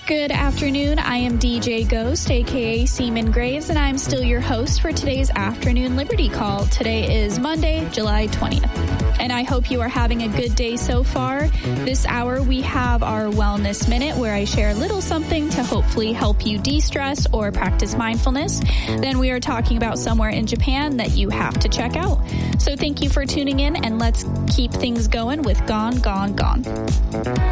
Good afternoon. I am DJ Ghost, aka Seaman Graves, and I'm still your host for today's afternoon Liberty Call. Today is Monday, July 20th. And I hope you are having a good day so far. This hour we have our Wellness Minute, where I share a little something to hopefully help you de-stress or practice mindfulness. Then we are talking about somewhere in Japan that you have to check out. So thank you for tuning in, and let's keep things going with Gone, Gone, Gone.